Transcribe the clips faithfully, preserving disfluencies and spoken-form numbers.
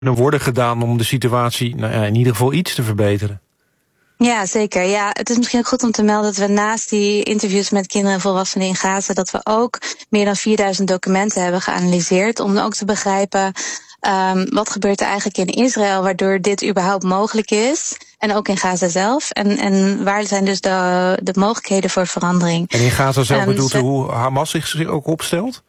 worden gedaan om de situatie nou ja, in ieder geval iets te verbeteren? Ja, zeker. Ja, het is misschien ook goed om te melden dat we naast die interviews met kinderen en volwassenen in Gaza, dat we ook meer dan vierduizend documenten hebben geanalyseerd om ook te begrijpen um, wat gebeurt er eigenlijk in Israël waardoor dit überhaupt mogelijk is. En ook in Gaza zelf. En, en waar zijn dus de, de mogelijkheden voor verandering. En in Gaza zelf um, bedoelt u hoe Hamas zich ook opstelt?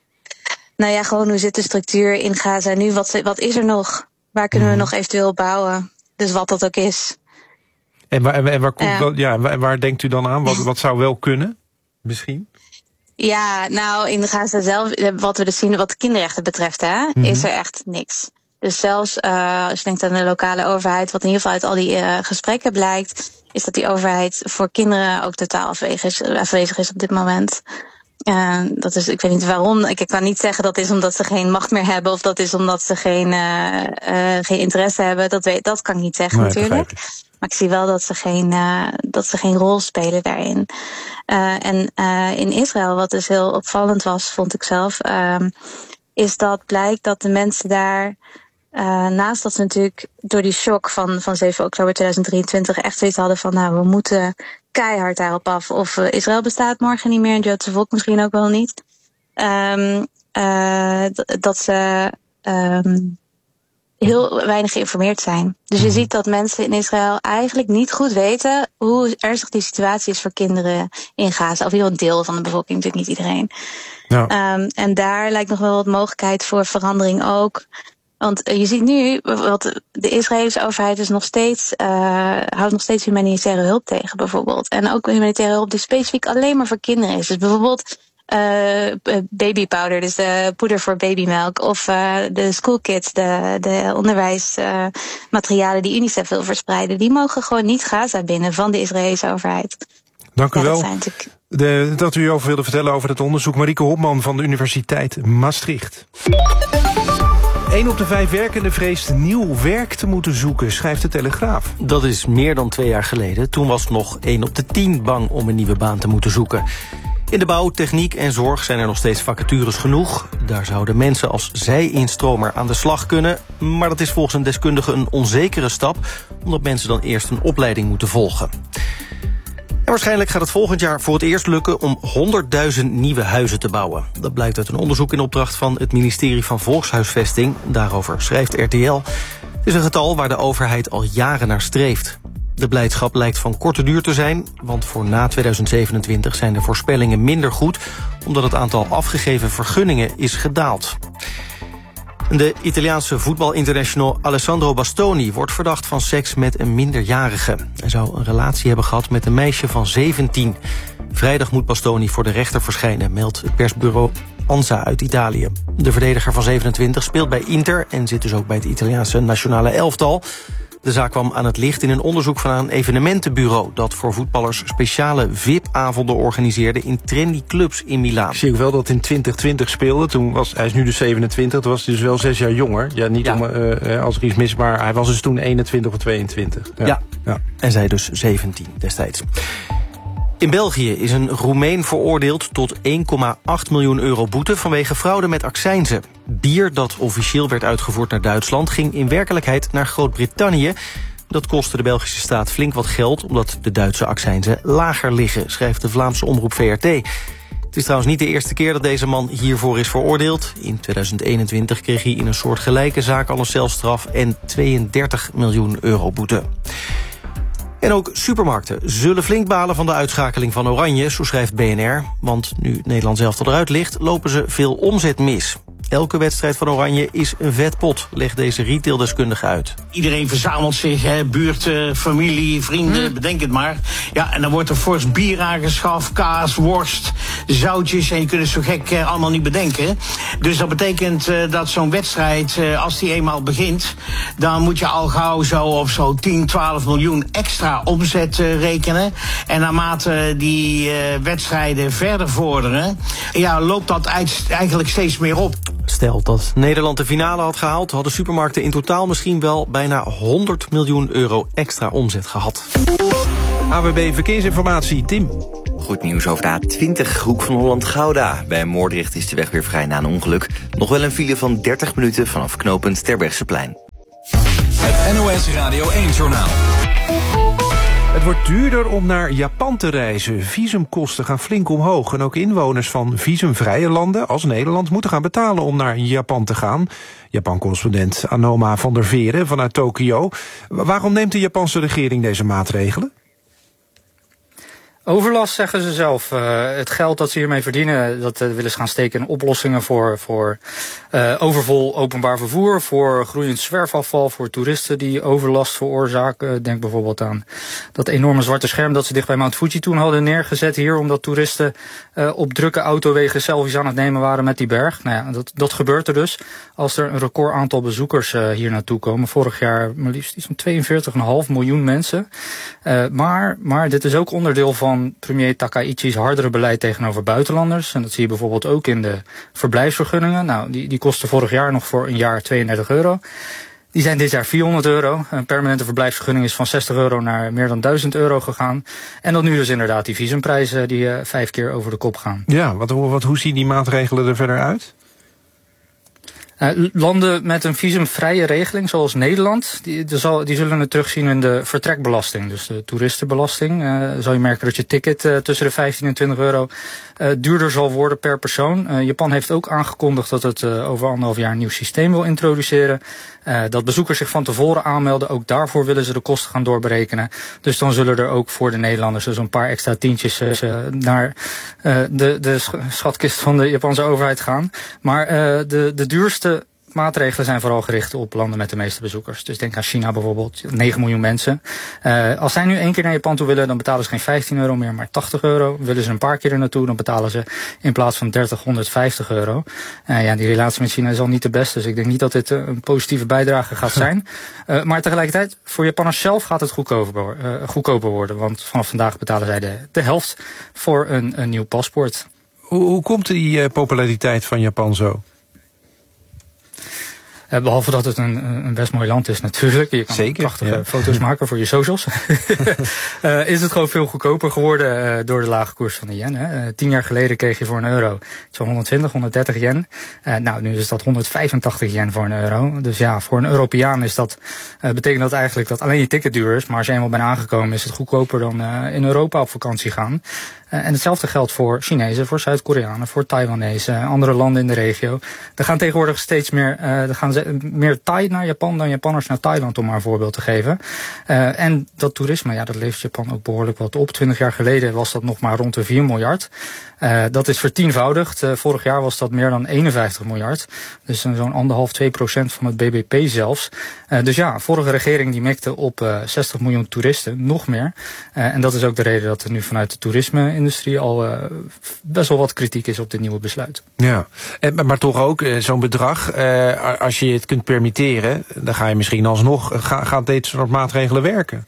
Nou ja, gewoon hoe zit de structuur in Gaza nu? Wat, wat is er nog? Waar kunnen we nog eventueel bouwen? Dus wat dat ook is. En waar, en waar, komt, uh, ja, waar, waar denkt u dan aan? Wat, wat zou wel kunnen? Misschien? Ja, nou in Gaza zelf, wat we dus zien wat de kinderrechten betreft, hè, mm-hmm. is er echt niks. Dus zelfs uh, als je denkt aan de lokale overheid, wat in ieder geval uit al die uh, gesprekken blijkt, is dat die overheid voor kinderen ook totaal afwezig is, afwezig is op dit moment. Uh, dat is, ik weet niet waarom. Ik, ik kan niet zeggen dat is omdat ze geen macht meer hebben of dat is omdat ze geen, uh, uh, geen interesse hebben. Dat, weet, dat kan ik niet zeggen, nee, natuurlijk. Maar ik zie wel dat ze geen, uh, dat ze geen rol spelen daarin. Uh, en uh, in Israël, wat dus heel opvallend was, vond ik zelf, uh, is dat blijkt dat de mensen daar, uh, naast dat ze natuurlijk door die shock van, van zeven oktober tweeduizend drieëntwintig echt zoiets hadden van, nou, we moeten keihard daarop af. Of uh, Israël bestaat morgen niet meer, en het Joodse volk misschien ook wel niet. Um, uh, d- dat ze um, heel weinig geïnformeerd zijn. Dus je ziet dat mensen in Israël eigenlijk niet goed weten hoe ernstig die situatie is voor kinderen in Gaza. Of heel een deel van de bevolking, natuurlijk niet iedereen. Ja. Um, en daar lijkt nog wel wat mogelijkheid voor verandering ook. Want uh, je ziet nu, wat de Israëlische overheid is nog steeds, uh, houdt nog steeds humanitaire hulp tegen, bijvoorbeeld. En ook humanitaire hulp die specifiek alleen maar voor kinderen is. Dus bijvoorbeeld uh, babypowder, dus de poeder voor babymelk. Of uh, de schoolkits, de, de onderwijsmaterialen uh, die UNICEF wil verspreiden. Die mogen gewoon niet Gaza binnen van de Israëlische overheid. Dank u ja, wel. Dat, natuurlijk... de, dat u over wilde vertellen over het onderzoek. Marieke Hopman van de Universiteit Maastricht. Eén op de vijf werkenden vreest nieuw werk te moeten zoeken, schrijft de Telegraaf. Dat is meer dan twee jaar geleden. Toen was nog één op de tien bang om een nieuwe baan te moeten zoeken. In de bouw, techniek en zorg zijn er nog steeds vacatures genoeg. Daar zouden mensen als zij-instromer aan de slag kunnen. Maar dat is volgens een deskundige een onzekere stap, omdat mensen dan eerst een opleiding moeten volgen. En waarschijnlijk gaat het volgend jaar voor het eerst lukken om honderdduizend nieuwe huizen te bouwen. Dat blijkt uit een onderzoek in opdracht van het ministerie van Volkshuisvesting. Daarover schrijft R T L. Het is een getal waar de overheid al jaren naar streeft. De blijdschap lijkt van korte duur te zijn, want voor na tweeduizend zevenentwintig zijn de voorspellingen minder goed, omdat het aantal afgegeven vergunningen is gedaald. De Italiaanse voetbalinternational Alessandro Bastoni wordt verdacht van seks met een minderjarige. Hij zou een relatie hebben gehad met een meisje van zeventien. Vrijdag moet Bastoni voor de rechter verschijnen, meldt het persbureau ANSA uit Italië. De verdediger van zevenentwintig speelt bij Inter en zit dus ook bij het Italiaanse nationale elftal. De zaak kwam aan het licht in een onderzoek van een evenementenbureau dat voor voetballers speciale V I P-avonden organiseerde in trendy clubs in Milaan. Ik zie ook wel dat in twintig twintig speelde. Toen was, hij is nu dus zevenentwintig, toen was hij dus wel zes jaar jonger. Ja, niet ja. om uh, als er iets mis, maar hij was dus toen eenentwintig of tweeëntwintig. Ja, ja. ja. En zij dus zeventien destijds. In België is een Roemeen veroordeeld tot één komma acht miljoen euro boete vanwege fraude met accijnzen. Bier dat officieel werd uitgevoerd naar Duitsland ging in werkelijkheid naar Groot-Brittannië. Dat kostte de Belgische staat flink wat geld omdat de Duitse accijnzen lager liggen, schrijft de Vlaamse omroep V R T. Het is trouwens niet de eerste keer dat deze man hiervoor is veroordeeld. In tweeduizend eenentwintig kreeg hij in een soortgelijke zaak al een celstraf en tweeëndertig miljoen euro boete. En ook supermarkten zullen flink balen van de uitschakeling van Oranje, zo schrijft B N R. Want nu Nederland zelf eruit ligt, lopen ze veel omzet mis. Elke wedstrijd van Oranje is een vetpot, legt deze retaildeskundige uit. Iedereen verzamelt zich, hè, buurt, uh, familie, vrienden, hmm. bedenk het maar. Ja, en dan wordt er fors bier aangeschaft, kaas, worst, zoutjes. En je kunt het zo gek uh, allemaal niet bedenken. Dus dat betekent uh, dat zo'n wedstrijd, uh, als die eenmaal begint, dan moet je al gauw zo op zo tien, twaalf miljoen extra omzet uh, rekenen. En naarmate die uh, wedstrijden verder vorderen, ja, loopt dat eigenlijk steeds meer op. Stel dat Nederland de finale had gehaald, hadden supermarkten in totaal misschien wel bijna honderd miljoen euro extra omzet gehad. A W B Verkeersinformatie, Tim. Goed nieuws over de A twintig, Hoek van Holland-Gouda. Bij Moordrecht is de weg weer vrij na een ongeluk. Nog wel een file van dertig minuten vanaf knooppunt Terbrechtseplein. Het N O S Radio één-journaal. Het wordt duurder om naar Japan te reizen. Visumkosten gaan flink omhoog. En ook inwoners van visumvrije landen als Nederland moeten gaan betalen om naar Japan te gaan. Japan-correspondent Anoma van der Veren vanuit Tokio. Waarom neemt de Japanse regering deze maatregelen? Overlast, zeggen ze zelf. Uh, het geld dat ze hiermee verdienen, dat uh, willen ze gaan steken in oplossingen voor, voor uh, overvol openbaar vervoer, voor groeiend zwerfafval, voor toeristen die overlast veroorzaken. Denk bijvoorbeeld aan dat enorme zwarte scherm dat ze dicht bij Mount Fuji toen hadden neergezet hier, omdat toeristen uh, op drukke autowegen selfies aan het nemen waren met die berg. Nou ja, dat, dat gebeurt er dus als er een record aantal bezoekers uh, hier naartoe komen. Vorig jaar maar liefst iets van tweeënveertig komma vijf miljoen mensen. Uh, maar, maar dit is ook onderdeel van premier Takaichi's hardere beleid tegenover buitenlanders. En dat zie je bijvoorbeeld ook in de verblijfsvergunningen. Nou, die, die kosten vorig jaar nog voor een jaar tweeëndertig euro. Die zijn dit jaar vierhonderd euro. Een permanente verblijfsvergunning is van zestig euro naar meer dan duizend euro gegaan. En dan nu dus inderdaad die visumprijzen die uh, vijf keer over de kop gaan. Ja, wat, wat, hoe zien die maatregelen er verder uit? Uh, landen met een visumvrije regeling, zoals Nederland, die, die, zal, die zullen het terugzien in de vertrekbelasting. Dus de toeristenbelasting. Uh, zal je merken dat je ticket uh, tussen de vijftien en twintig euro uh, duurder zal worden per persoon. Uh, Japan heeft ook aangekondigd dat het uh, over anderhalf jaar een nieuw systeem wil introduceren. Uh, dat bezoekers zich van tevoren aanmelden. Ook daarvoor willen ze de kosten gaan doorberekenen. Dus dan zullen er ook voor de Nederlanders dus een paar extra tientjes uh, naar uh, de, de schatkist van de Japanse overheid gaan. Maar uh, de, de duurste maatregelen zijn vooral gericht op landen met de meeste bezoekers. Dus denk aan China bijvoorbeeld, negen miljoen mensen. Uh, als zij nu één keer naar Japan toe willen, dan betalen ze geen vijftien euro meer, maar tachtig euro. Willen ze een paar keer er naartoe, dan betalen ze in plaats van dertig, honderdvijftig euro. Uh, ja, die relatie met China is al niet de beste, dus ik denk niet dat dit uh, een positieve bijdrage gaat zijn. Uh, maar tegelijkertijd, voor Japanners zelf gaat het goedkoper, uh, goedkoper worden, want vanaf vandaag betalen zij de, de helft voor een, een nieuw paspoort. Hoe, hoe komt die uh, populariteit van Japan zo? Uh, behalve dat het een, een best mooi land is natuurlijk. Je kan Zeker, prachtige ja. foto's maken voor je socials. uh, is het gewoon veel goedkoper geworden uh, door de lage koers van de yen. Hè? Uh, tien jaar geleden kreeg je voor een euro zo'n honderdtwintig, honderddertig yen. Uh, nou, nu is dat honderdvijfentachtig yen voor een euro. Dus ja, voor een Europeaan is dat, uh, betekent dat eigenlijk dat alleen je ticket duur is. Maar als je eenmaal bent aangekomen is het goedkoper dan uh, in Europa op vakantie gaan. Uh, en hetzelfde geldt voor Chinezen, voor Zuid-Koreanen, voor Taiwanese, andere landen in de regio. Er gaan tegenwoordig steeds meer, uh, er gaan ze, meer Thai naar Japan dan Japanners naar Thailand, om maar een voorbeeld te geven. Uh, en dat toerisme, ja, dat levert Japan ook behoorlijk wat op. Twintig jaar geleden was dat nog maar rond de vier miljard. Uh, dat is vertienvoudigd. Uh, vorig jaar was dat meer dan eenenvijftig miljard. Dus uh, zo'n anderhalf, twee procent van het B B P zelfs. Uh, dus ja, vorige regering die mikte op uh, zestig miljoen toeristen, nog meer. Uh, en dat is ook de reden dat er nu vanuit de toerisme-industrie al uh, best wel wat kritiek is op dit nieuwe besluit. Ja, en, maar toch ook uh, zo'n bedrag, uh, als je het kunt permitteren, dan ga je misschien alsnog, ga, gaat deze soort maatregelen werken?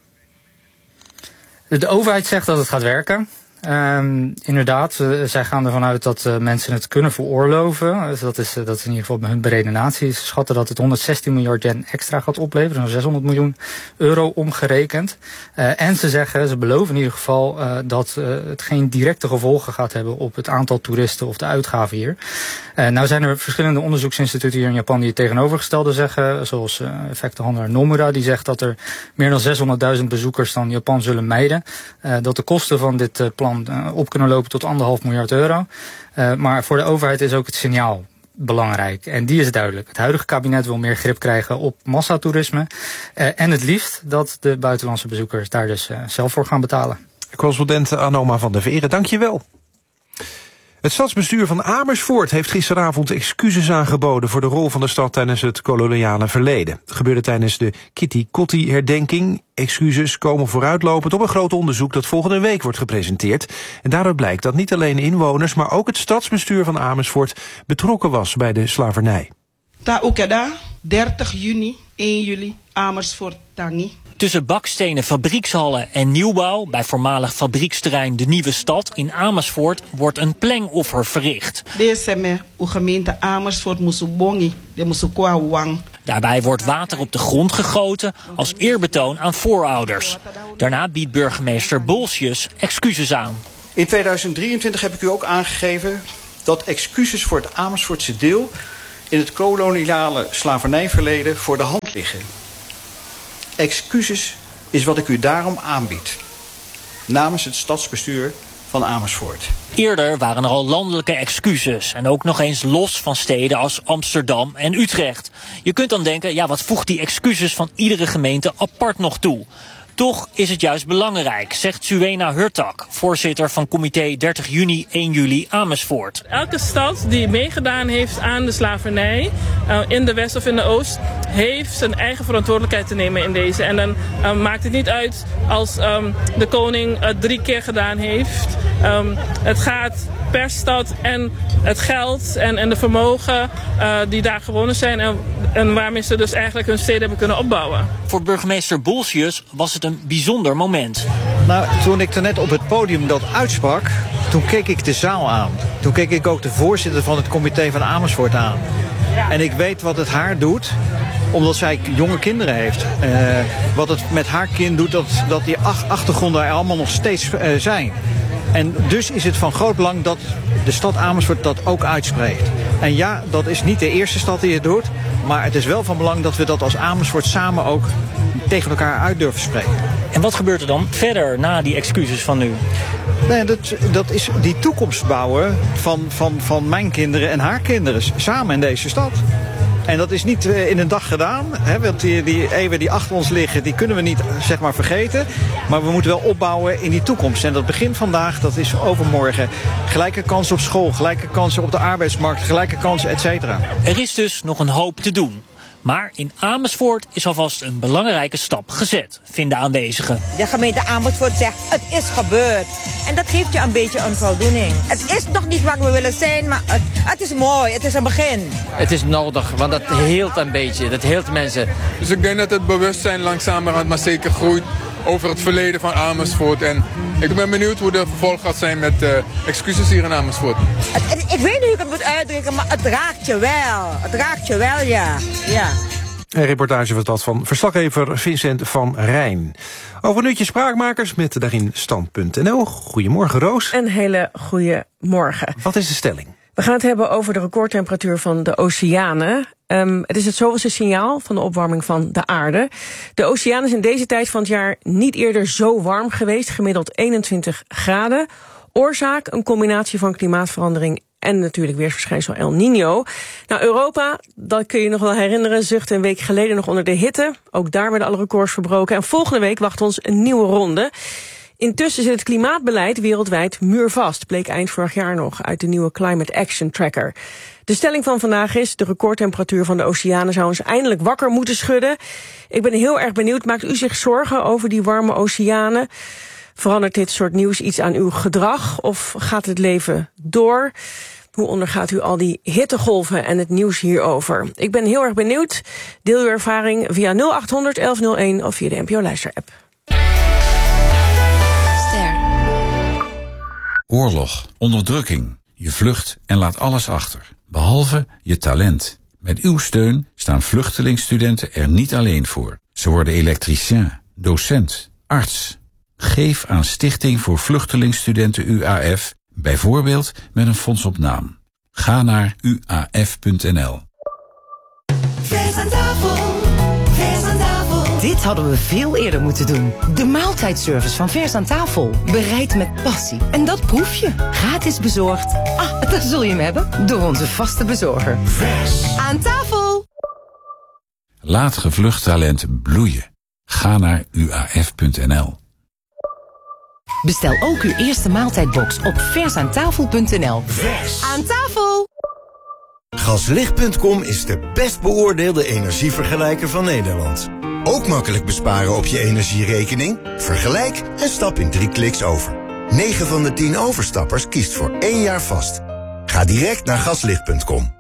De, de overheid zegt dat het gaat werken. Um, inderdaad, uh, zij gaan ervan uit dat uh, mensen het kunnen veroorloven. Dus dat is, uh, dat is in ieder geval hun beredenatie. Ze schatten dat het honderdzestien miljard yen extra gaat opleveren. Zo'n zeshonderd miljoen euro omgerekend. Uh, en ze zeggen, ze beloven in ieder geval uh, dat uh, het geen directe gevolgen gaat hebben op het aantal toeristen of de uitgaven hier. Uh, nou zijn er verschillende onderzoeksinstituten hier in Japan die het tegenovergestelde zeggen. Zoals uh, effectenhandelaar Nomura, die zegt dat er meer dan zeshonderdduizend bezoekers dan Japan zullen mijden. Uh, dat de kosten van dit uh, plan op kunnen lopen tot anderhalf miljard euro. Uh, maar voor de overheid is ook het signaal belangrijk. En die is duidelijk. Het huidige kabinet wil meer grip krijgen op massatoerisme. Uh, en het liefst dat de buitenlandse bezoekers daar dus uh, zelf voor gaan betalen. Correspondent Anoma van der Veren, dank je wel. Het stadsbestuur van Amersfoort heeft gisteravond excuses aangeboden voor de rol van de stad tijdens het koloniale verleden. Het gebeurde tijdens de Kitty Kotti-herdenking. Excuses komen vooruitlopend op een groot onderzoek dat volgende week wordt gepresenteerd. En daaruit blijkt dat niet alleen inwoners, maar ook het stadsbestuur van Amersfoort betrokken was bij de slavernij. Ta ukeda, dertig juni, één juli, Amersfoort Tangi. Tussen bakstenen fabriekshallen en nieuwbouw bij voormalig fabrieksterrein De Nieuwe Stad in Amersfoort wordt een plengoffer verricht. Deze me, uw gemeente Amersfoort moest bongi, de moest kwa wang. Daarbij wordt water op de grond gegoten als eerbetoon aan voorouders. Daarna biedt burgemeester Bolsjes excuses aan. In tweeduizend drieëntwintig heb ik u ook aangegeven dat excuses voor het Amersfoortse deel in het koloniale slavernijverleden voor de hand liggen. Excuses is wat ik u daarom aanbied. Namens het stadsbestuur van Amersfoort. Eerder waren er al landelijke excuses. En ook nog eens los van steden als Amsterdam en Utrecht. Je kunt dan denken, ja, wat voegt die excuses van iedere gemeente apart nog toe? Toch is het juist belangrijk, zegt Suena Hurtak, voorzitter van comité dertig juni één juli Amersfoort. Elke stad die meegedaan heeft aan de slavernij, uh, in de West of in de Oost, heeft zijn eigen verantwoordelijkheid te nemen in deze. En dan uh, maakt het niet uit als um, de koning het drie keer gedaan heeft. Um, het gaat per stad en het geld en, en de vermogen uh, die daar gewonnen zijn en, en waarmee ze dus eigenlijk hun steden hebben kunnen opbouwen. Voor burgemeester Bolsius was het een bijzonder moment. Nou, toen ik er net op het podium dat uitsprak, toen keek ik de zaal aan. Toen keek ik ook de voorzitter van het comité van Amersfoort aan. En ik weet wat het haar doet, omdat zij jonge kinderen heeft. Uh, wat het met haar kind doet, dat, dat die achtergronden er allemaal nog steeds uh, zijn. En dus is het van groot belang dat de stad Amersfoort dat ook uitspreekt. En ja, dat is niet de eerste stad die het doet, maar het is wel van belang dat we dat als Amersfoort samen ook tegen elkaar uit durven spreken. En wat gebeurt er dan verder na die excuses van nu? Nee, dat, dat is die toekomst bouwen van, van, van mijn kinderen en haar kinderen samen in deze stad. En dat is niet in een dag gedaan. Hè, want die, die eeuwen die achter ons liggen, die kunnen we niet zeg maar vergeten. Maar we moeten wel opbouwen in die toekomst. En dat begint vandaag, dat is overmorgen. Gelijke kansen op school, gelijke kansen op de arbeidsmarkt, gelijke kansen, et cetera. Er is dus nog een hoop te doen. Maar in Amersfoort is alvast een belangrijke stap gezet, vinden aanwezigen. De gemeente Amersfoort zegt, het is gebeurd. En dat geeft je een beetje een voldoening. Het is nog niet waar we willen zijn, maar het, het is mooi, het is een begin. Het is nodig, want dat heelt een beetje, dat heelt mensen. Dus ik denk dat het bewustzijn langzamerhand maar zeker groeit over het verleden van Amersfoort. En ik ben benieuwd hoe de vervolg gaat zijn met uh, excuses hier in Amersfoort. Het, het, ik weet niet hoe ik het moet uitdrukken, maar het raakt je wel. Het raakt je wel, ja. ja. Een reportage was dat van verslaggever Vincent van Rijn. Over een uurtje Spraakmakers met daarin stand punt n l. Goedemorgen, Roos. Een hele goede morgen. Wat is de stelling? We gaan het hebben over de recordtemperatuur van de oceanen. Um, het is het zoveelste signaal van de opwarming van de aarde. De oceanen zijn deze tijd van het jaar niet eerder zo warm geweest, gemiddeld eenentwintig graden. Oorzaak een combinatie van klimaatverandering en natuurlijk weersverschijnsel El Niño. Nou, Europa, dat kun je nog wel herinneren, zuchtte een week geleden nog onder de hitte. Ook daar werden alle records verbroken. En volgende week wacht ons een nieuwe ronde. Intussen zit het klimaatbeleid wereldwijd muurvast, bleek eind vorig jaar nog uit de nieuwe Climate Action Tracker. De stelling van vandaag is, de recordtemperatuur van de oceanen zou ons eindelijk wakker moeten schudden. Ik ben heel erg benieuwd, maakt u zich zorgen over die warme oceanen? Verandert dit soort nieuws iets aan uw gedrag of gaat het leven door? Hoe ondergaat u al die hittegolven en het nieuws hierover? Ik ben heel erg benieuwd. Deel uw ervaring via nul acht honderd elf nul één of via de N P O Luister-app. Oorlog, onderdrukking. Je vlucht en laat alles achter, behalve je talent. Met uw steun staan vluchtelingstudenten er niet alleen voor. Ze worden elektricien, docent, arts. Geef aan Stichting voor Vluchtelingstudenten U A F, bijvoorbeeld met een fonds op naam. Ga naar u a f punt n l. Vers aan tafel, vers aan tafel. Dit hadden we veel eerder moeten doen. De maaltijdservice van Vers aan tafel. Bereid met passie. En dat proef je. Gratis bezorgd. Ah, daar zul je hem hebben. Door onze vaste bezorger. Vers aan tafel. Laat gevlucht talent bloeien. Ga naar u a f punt n l. Bestel ook uw eerste maaltijdbox op versaantafel punt n l. Vers aan tafel. Gaslicht punt com is de best beoordeelde energievergelijker van Nederland. Ook makkelijk besparen op je energierekening? Vergelijk en stap in drie kliks over. negen van de tien overstappers kiest voor één jaar vast. Ga direct naar gaslicht punt com.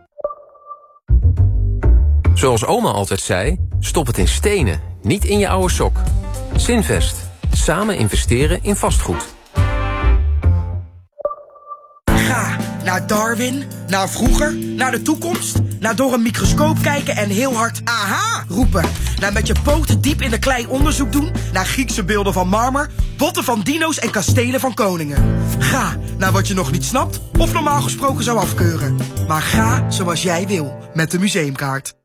Zoals oma altijd zei, stop het in stenen, niet in je oude sok. Zinvest. Samen investeren in vastgoed. Ga naar Darwin, naar vroeger, naar de toekomst, naar door een microscoop kijken en heel hard aha roepen. Naar met je poten diep in de klei onderzoek doen, naar Griekse beelden van marmer, botten van dino's en kastelen van koningen. Ga naar wat je nog niet snapt of normaal gesproken zou afkeuren. Maar ga zoals jij wil met de museumkaart.